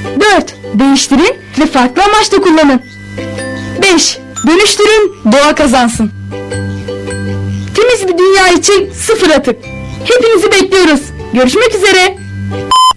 4. Değiştirin ve farklı amaçla kullanın. 5. Dönüştürün, doğa kazansın. Temiz bir dünya için 0 atık. Hepinizi bekliyoruz. Görüşmek üzere.